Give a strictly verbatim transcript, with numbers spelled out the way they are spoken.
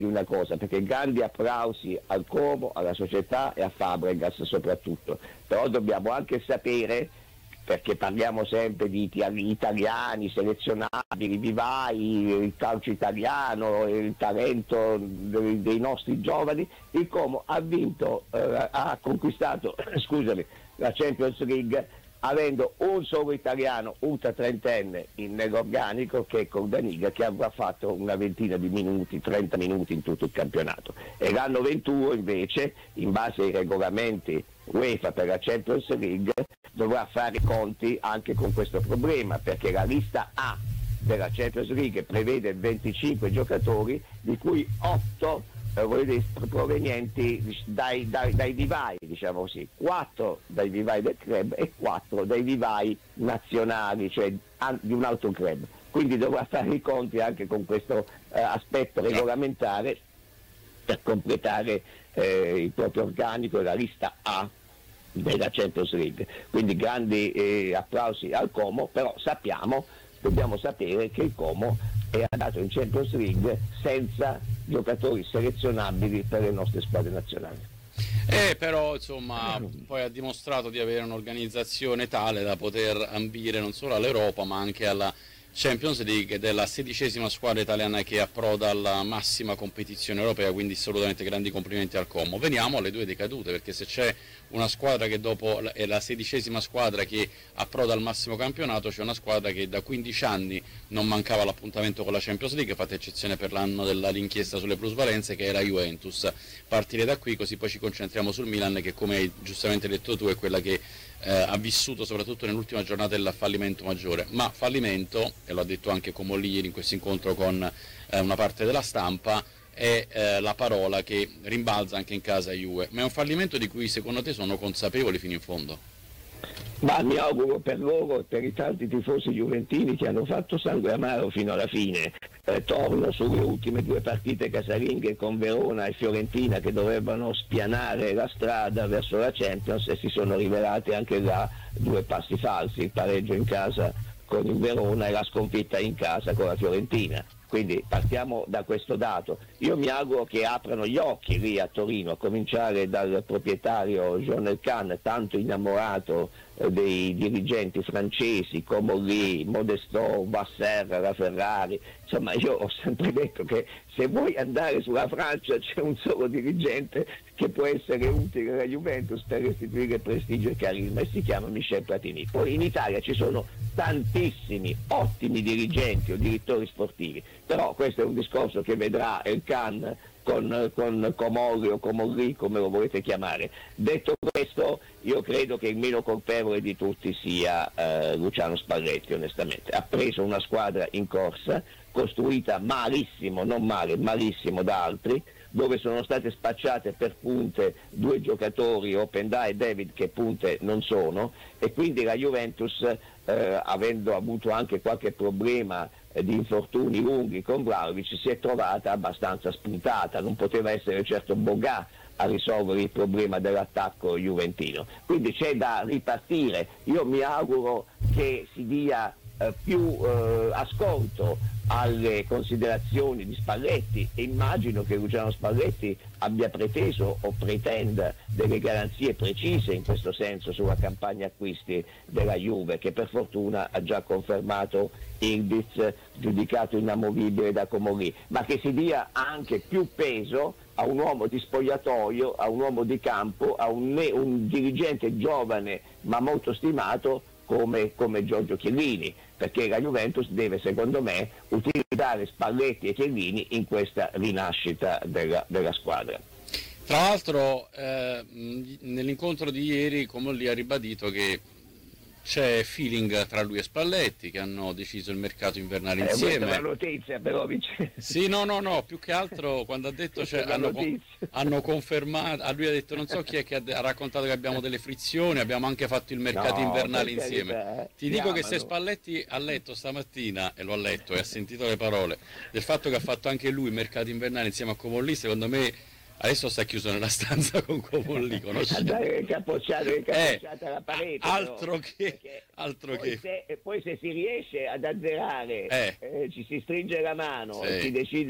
di una cosa, perché grandi applausi al Como, alla società e a Fabregas soprattutto, però dobbiamo anche sapere, perché parliamo sempre di italiani selezionabili, vivai, il calcio italiano, il talento dei, dei nostri giovani. Il Como ha vinto, eh, ha conquistato scusami, la Champions League avendo un solo italiano ultra trentenne in nell'organico, che è Cordaniga, che avrà fatto una ventina di minuti, trenta minuti in tutto il campionato, e l'anno ventuno invece, in base ai regolamenti UEFA per la Champions League, dovrà fare i conti anche con questo problema, perché la lista A della Champions League prevede venticinque giocatori, di cui otto eh, provenienti dai, dai, dai vivai, diciamo così, quattro dai vivai del club e quattro dai vivai nazionali, cioè di un altro club. Quindi dovrà fare i conti anche con questo eh, aspetto regolamentare per completare eh, il proprio organico e la lista A della Champions League. Quindi grandi eh, applausi al Como, però sappiamo, dobbiamo sapere che il Como è andato in Champions League senza giocatori selezionabili per le nostre squadre nazionali. Eh, però insomma poi ha dimostrato di avere un'organizzazione tale da poter ambire non solo all'Europa ma anche alla Champions League, ed è la sedicesima squadra italiana che approda alla massima competizione europea, quindi assolutamente grandi complimenti al Como. Veniamo alle due decadute, perché se c'è una squadra che dopo è la sedicesima squadra che approda al massimo campionato, c'è una squadra che da quindici anni non mancava l'appuntamento con la Champions League, fatta eccezione per l'anno dell'inchiesta sulle plusvalenze, che era Juventus. Partirei da qui, così poi ci concentriamo sul Milan, che come hai giustamente detto tu è quella che Eh, ha vissuto soprattutto nell'ultima giornata il fallimento maggiore, ma fallimento, e lo ha detto anche Comolli ieri in questo incontro con eh, una parte della stampa, è eh, la parola che rimbalza anche in casa Juve. Ma è un fallimento di cui secondo te sono consapevoli fino in fondo? Ma mi auguro per loro e per i tanti tifosi juventini che hanno fatto sangue amaro fino alla fine. Eh, torno sulle ultime due partite casalinghe con Verona e Fiorentina, che dovevano spianare la strada verso la Champions, e si sono rivelate anche là due passi falsi: il pareggio in casa con il Verona e la sconfitta in casa con la Fiorentina. Quindi partiamo da questo dato. Io mi auguro che aprano gli occhi lì a Torino, a cominciare dal proprietario Jean Elkann, tanto innamorato eh, dei dirigenti francesi, Comolli, Modestò, Vasser, la Ferrari. Insomma, io ho sempre detto che se vuoi andare sulla Francia c'è un solo dirigente che può essere utile alla Juventus per restituire prestigio e carisma, e si chiama Michel Platini. Poi in Italia ci sono tantissimi ottimi dirigenti o direttori sportivi, però questo è un discorso che vedrà Elkann con, con Comolli o Comolli, come lo volete chiamare. Detto questo, io credo che il meno colpevole di tutti sia eh, Luciano Spalletti, onestamente. Ha preso una squadra in corsa, costruita malissimo, non male, malissimo da altri, dove sono state spacciate per punte due giocatori, Openda e David, che punte non sono, e quindi la Juventus, eh, avendo avuto anche qualche problema eh, di infortuni lunghi con Vlahovic, si è trovata abbastanza spuntata. Non poteva essere certo Bogà a risolvere il problema dell'attacco juventino, quindi c'è da ripartire. Io mi auguro che si dia eh, più eh, ascolto alle considerazioni di Spalletti, e immagino che Luciano Spalletti abbia preteso o pretenda delle garanzie precise in questo senso sulla campagna acquisti della Juve, che per fortuna ha già confermato Ildiz, giudicato inamovibile da Comolli, ma che si dia anche più peso a un uomo di spogliatoio, a un uomo di campo, a un, un dirigente giovane ma molto stimato come, come Giorgio Chiellini, perché la Juventus deve, secondo me, utilizzare Spalletti e Chiellini in questa rinascita della, della squadra. Tra l'altro eh, nell'incontro di ieri Comolli ha ribadito che c'è feeling tra lui e Spalletti, che hanno deciso il mercato invernale eh, insieme. Questa è una notizia, però, Vincenzo. Sì, no, no, no, più che altro quando ha detto, cioè, hanno, hanno confermato, a lui ha detto, non so chi è che ha, ha raccontato che abbiamo delle frizioni, abbiamo anche fatto il mercato no, invernale insieme. Carità, Ti dico chiamano. Che se Spalletti ha letto stamattina, e lo ha letto e ha sentito le parole, del fatto che ha fatto anche lui il mercato invernale insieme a Comolli, secondo me adesso sta chiuso nella stanza con Comolli, andare capocciare eh, alla parete, altro però, che, altro poi, che. Se, poi se si riesce ad azzerare, eh. eh, ci si stringe la mano, sì. E si decide